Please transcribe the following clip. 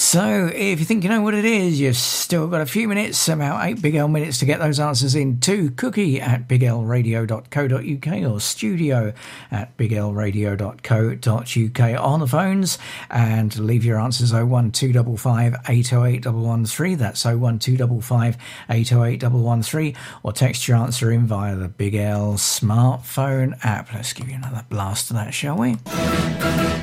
So, if you think you know what it is, you've still got a few minutes, about 8 Big L minutes to get those answers in to cookie@biglradio.co.uk or studio@biglradio.co.uk on the phones, and leave your answers 01255 808 113. That's 01255 808 113, or text your answer in via the Big L smartphone app. Let's give you another blast of that, shall we?